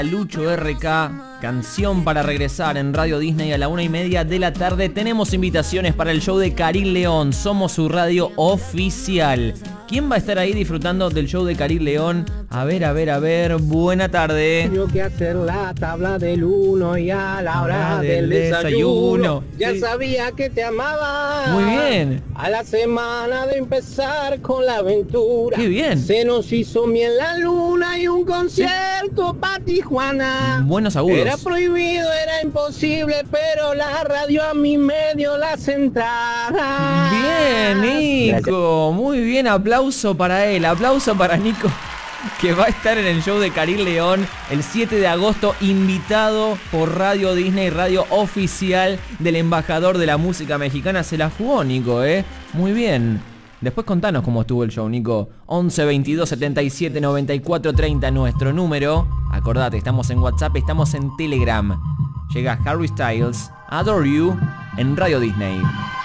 Lucho RK, canción para regresar en Radio Disney a la 1:30 de la tarde. Tenemos invitaciones para el show de Karin León. Somos su radio oficial. ¿Quién va a estar ahí disfrutando del show de Karin León? A ver. Buena tarde. Tengo que hacer la tabla del 1 y a la hora del desayuno. Ya sabía que te amaba. Muy bien. A la semana de empezar con la aventura. Qué bien. Se nos hizo miel la luna y un concierto para Tijuana. Buenos agudos. Era prohibido, era imposible, pero la radio a mí me dio las entradas. Bien, Nico. Muy bien, aplauso para él. Aplauso para Nico, que va a estar en el show de Karin León el 7 de agosto, invitado por Radio Disney, radio oficial del embajador de la música mexicana. Se la jugó, Nico, Muy bien. Después contanos cómo estuvo el show, Nico. 11 22 77 94 30 nuestro número. Acordate, estamos en WhatsApp, estamos en Telegram. Llega Harry Styles, Adore You, en Radio Disney.